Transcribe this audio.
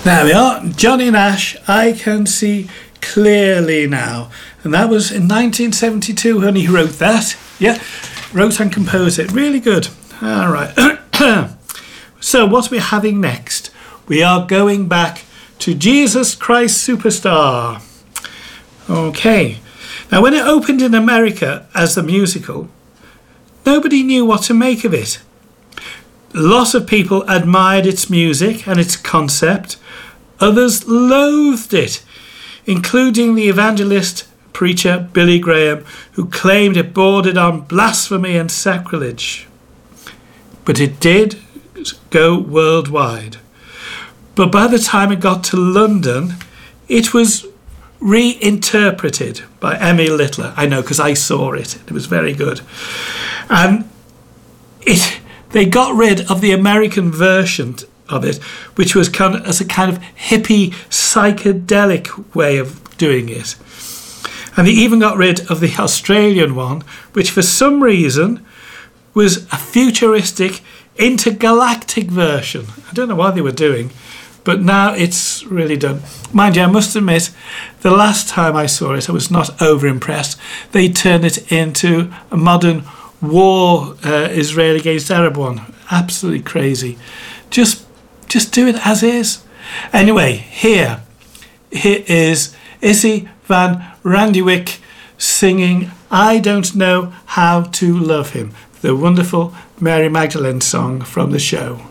There we are, Johnny Nash, I Can See Clearly Now. And that was in 1972 when he wrote that. Yeah, wrote and composed it. Really good. All right. So what are we having next? We are going back to Jesus Christ Superstar. Okay. Now, when it opened in America as the musical, nobody knew what to make of it. Lots of people admired its music and its concept. Others loathed it, including the evangelist preacher Billy Graham, who claimed it bordered on blasphemy and sacrilege. But it did go worldwide. But by the time it got to London, it was reinterpreted by Emmy Littler. I know, because I saw it. It was very good. And they got rid of the American version of it, which was as a kind of hippie, psychedelic way of doing it. And they even got rid of the Australian one, which for some reason was a futuristic, intergalactic version. I don't know what they were doing, but now it's really done. Mind you, I must admit, the last time I saw it, I was not over-impressed. They turned it into a modern war, Israel against Arab one. Absolutely crazy. Just do it as is. Anyway, here is Issy van Randywyk singing I Don't Know How to Love Him, the wonderful Mary Magdalene song from the show.